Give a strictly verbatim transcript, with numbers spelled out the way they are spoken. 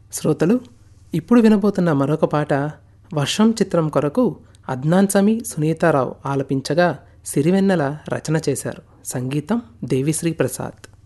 శ్రోతలు, ఇప్పుడు వినబోతున్న మరొక పాట వర్షం చిత్రం కొరకు అద్నాన్ సమీ, సునీతారావు ఆలపించగా సిరివెన్నెల రచన చేశారు. సంగీతం దేవిశ్రీ ప్రసాద్.